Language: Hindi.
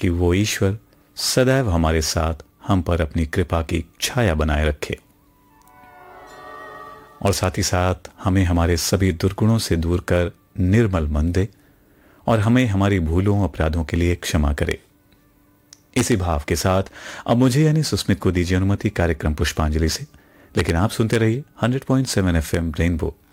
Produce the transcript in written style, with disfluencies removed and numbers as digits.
ताकि वो ईश्वर सदैव हमारे साथ हम पर अपनी कृपा की छाया बनाए रखे और साथ ही साथ हमें हमारे सभी दुर्गुणों से दूर कर निर्मल मन दे और हमें हमारी भूलों अपराधों के लिए क्षमा करे। इसी भाव के साथ अब मुझे यानी सुस्मित को दीजिए अनुमति कार्यक्रम पुष्पांजलि से, लेकिन आप सुनते रहिए 100.7 FM रेनबो